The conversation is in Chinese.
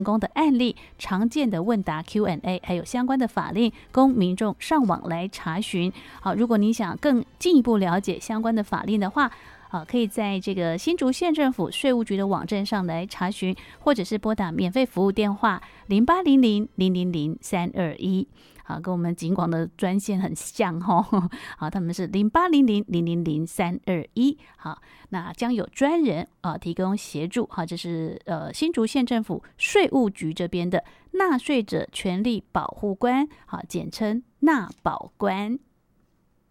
功的案例、常见的问答 Q&A， 还有相关的法令，供民众上网来查询。好，如果你想更进一步了解相关的法令的话，可以在这个新竹县政府税务局的网站上来查询，或者是拨打免费服务电话0800000321。好，跟我们警广的专线很像哦。好，他们是0800000321。好，那将有专人提供协助。好，这是新竹县政府税务局这边的纳税者权利保护官，好，简称纳保官。